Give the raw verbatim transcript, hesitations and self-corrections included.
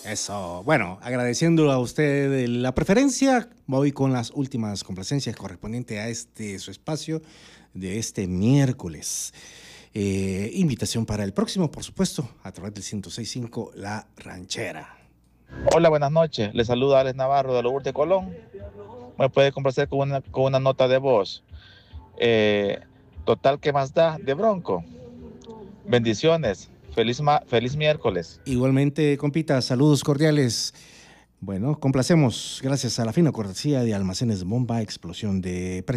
Eso. Bueno, agradeciendo a usted la preferencia, voy con las últimas complacencias correspondientes a este su espacio de este miércoles. Eh, invitación para el próximo, por supuesto, a través del ciento seis punto cinco La Ranchera. Hola, buenas noches. Les saluda Alex Navarro de Lourdes Colón. Me puede complacer con una, con una nota de voz. Eh, total, ¿qué más da? De Bronco. Bendiciones. Feliz, ma- feliz miércoles. Igualmente, compita, saludos cordiales. Bueno, complacemos gracias a la fina cortesía de Almacenes Bomba, explosión de precios.